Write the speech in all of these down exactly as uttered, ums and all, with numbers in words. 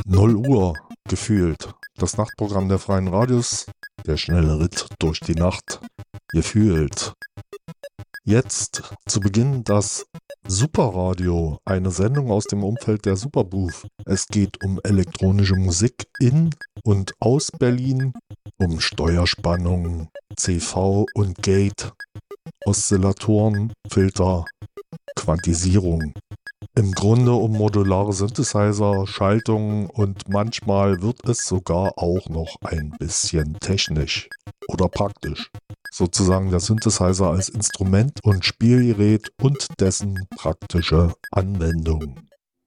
null Uhr gefühlt. Das Nachtprogramm der Freien Radios. Der schnelle Ritt durch die Nacht. Gefühlt. Jetzt zu Beginn das Superradio, eine Sendung aus dem Umfeld der Superbooth. Es geht um elektronische Musik in und aus Berlin, um Steuerspannung, C V und Gate, Oszillatoren, Filter, Quantisierung. Im Grunde um modulare Synthesizer, Schaltungen und manchmal wird es sogar auch noch ein bisschen technisch oder praktisch. Sozusagen der Synthesizer als Instrument und Spielgerät und dessen praktische Anwendung.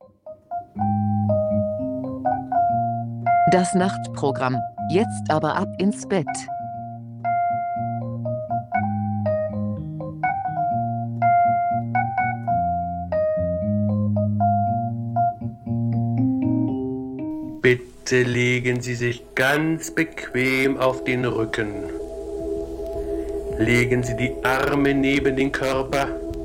Das Nachtprogramm. Jetzt aber ab ins Bett. Bitte legen Sie sich ganz bequem auf den Rücken. Legen Sie die Arme neben den Körper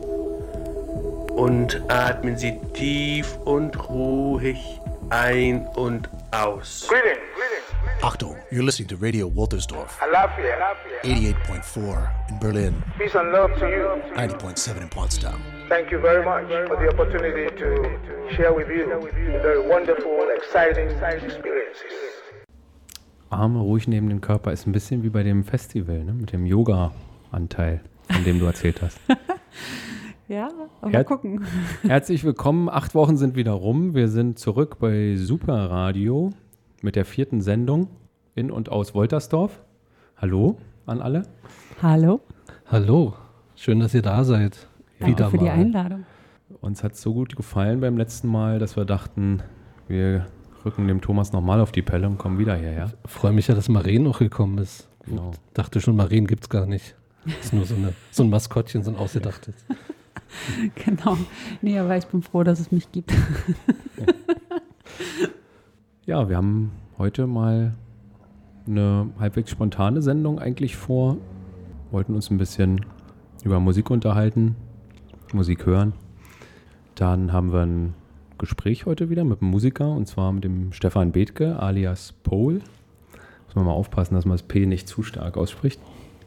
und atmen Sie tief und ruhig ein und aus. Greetings. Achtung, you're listening to Radio Woltersdorf. eighty-eight point four in Berlin. Peace and love to you. ninety point seven in Potsdam. Thank you very much for the opportunity to share with you the very wonderful, exciting experiences. Arme ruhig neben dem Körper ist ein bisschen wie bei dem Festival, ne? Mit dem Yoga-Anteil, von dem du erzählt hast. Ja, aber Her- mal gucken. Herzlich willkommen, acht Wochen sind wieder rum. Wir sind zurück bei Superradio mit der vierten Sendung in und aus Woltersdorf. Hallo an alle. Hallo. Hallo, schön, dass ihr da seid. Danke Wieder für die mal. Einladung. Uns hat es so gut gefallen beim letzten Mal, dass wir dachten, wir rücken dem Thomas nochmal auf die Pelle und kommen wieder hierher. Freue mich ja, dass Maren noch gekommen ist. Genau. Ich dachte schon, Maren gibt's gar nicht. Das ist nur so, eine, so ein Maskottchen, so ein ausgedachtes. Genau. Nee, aber ich bin froh, dass es mich gibt. Ja, wir haben heute mal eine halbwegs spontane Sendung eigentlich vor. Wollten uns ein bisschen über Musik unterhalten, Musik hören. Dann haben wir ein Gespräch heute wieder mit einem Musiker, und zwar mit dem Stefan Bethke alias Pole. Muss man mal aufpassen, dass man das P nicht zu stark ausspricht.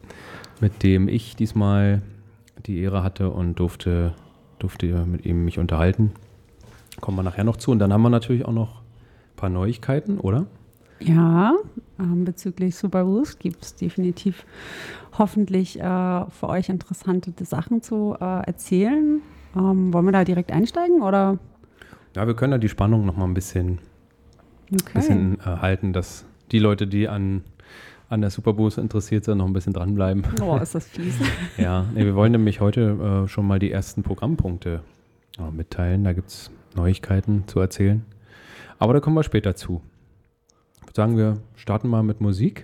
Mit dem ich diesmal die Ehre hatte und durfte, durfte mit ihm mich unterhalten. Kommen wir nachher noch zu. Und dann haben wir natürlich auch noch ein paar Neuigkeiten, oder? Ja, ähm, bezüglich Superbooth gibt es definitiv hoffentlich äh, für euch interessante Sachen zu äh, erzählen. Ähm, wollen wir da direkt einsteigen, oder? Ja, wir können da die Spannung noch mal ein bisschen, Okay. bisschen äh, halten, dass die Leute, die an, an der Superbooth interessiert sind, noch ein bisschen dranbleiben. Oh, ist das fies. Ja, nee, wir wollen nämlich heute äh, schon mal die ersten Programmpunkte äh, mitteilen. Da gibt es Neuigkeiten zu erzählen. Aber da kommen wir später zu. Ich würde sagen, wir starten mal mit Musik.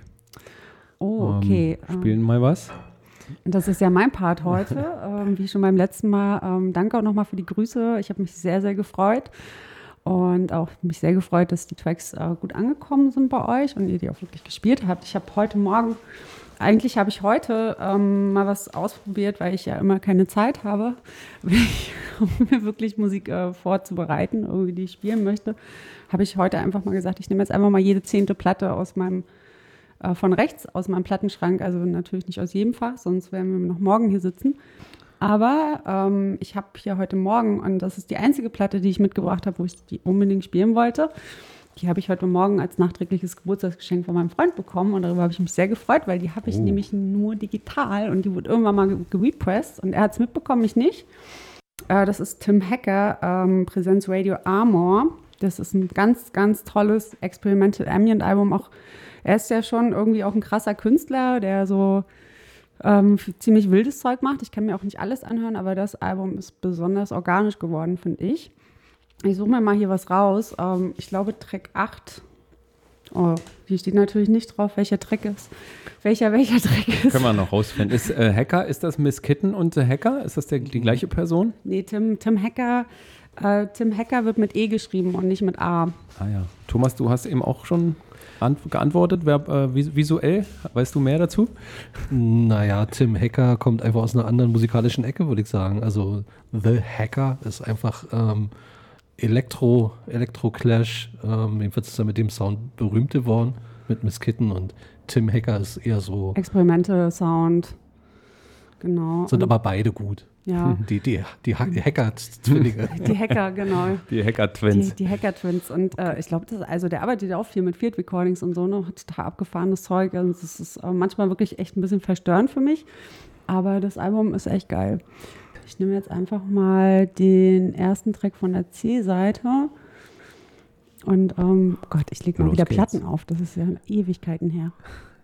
Oh, okay. Ähm, spielen mal was. Das ist ja mein Part heute, ähm, wie schon beim letzten Mal. Ähm, danke auch nochmal für die Grüße. Ich habe mich sehr, sehr gefreut und auch mich sehr gefreut, dass die Tracks äh, gut angekommen sind bei euch und ihr die auch wirklich gespielt habt. Ich habe heute Morgen, eigentlich habe ich heute ähm, mal was ausprobiert, weil ich ja immer keine Zeit habe, um mir wirklich Musik äh, vorzubereiten, irgendwie, die ich spielen möchte, habe ich heute einfach mal gesagt, ich nehme jetzt einfach mal jede zehnte Platte aus meinem von rechts aus meinem Plattenschrank, also natürlich nicht aus jedem Fach, sonst werden wir noch morgen hier sitzen. Aber ähm, ich habe hier heute Morgen, und das ist die einzige Platte, die ich mitgebracht habe, wo ich die unbedingt spielen wollte, die habe ich heute Morgen als nachträgliches Geburtstagsgeschenk von meinem Freund bekommen und darüber habe ich mich sehr gefreut, weil die habe ich Oh. nämlich nur digital und die wurde irgendwann mal gerepressed und er hat es mitbekommen, ich nicht. Äh, das ist Tim Hacker, ähm, Presents Radio Armor. Das ist ein ganz, ganz tolles Experimental Ambient Album, auch er ist ja schon irgendwie auch ein krasser Künstler, der so ähm, ziemlich wildes Zeug macht. Ich kann mir auch nicht alles anhören, aber das Album ist besonders organisch geworden, finde ich. Ich suche mir mal hier was raus. Ähm, ich glaube Track acht. Oh, hier steht natürlich nicht drauf, welcher Track ist. Welcher, welcher Track ist. Können wir noch rausfinden. Ist äh, Hacker, ist das Miss Kitten und The Hacker? Ist das der, die gleiche Person? Nee, Tim, Tim Hacker, äh, Tim Hacker wird mit E geschrieben und nicht mit A. Ah ja. Thomas, du hast eben auch schon ant- geantwortet. Wer, äh, vis- visuell, weißt du mehr dazu? Naja, Tim Hacker kommt einfach aus einer anderen musikalischen Ecke, würde ich sagen. Also The Hacker ist einfach ähm, Elektro, Elektro-Clash, ähm, jedenfalls ist er mit dem Sound berühmt geworden, mit Miss Kitten, und Tim Hacker ist eher so... Experimente, Sound, genau. Sind und, aber beide gut. Ja. Die, die, die, die Hacker-Zwillinge. Die Hacker, genau. Die Hacker-Twins. Die, die Hacker-Twins. Und äh, ich glaube, also der arbeitet ja auch viel mit Field Recordings und so, ne? Hat total abgefahrenes Zeug. Und das ist äh, manchmal wirklich echt ein bisschen verstörend für mich. Aber das Album ist echt geil. Ich nehme jetzt einfach mal den ersten Track von der C-Seite. Und, ähm, Gott, ich lege mal Los wieder geht's. Platten auf. Das ist ja Ewigkeiten her.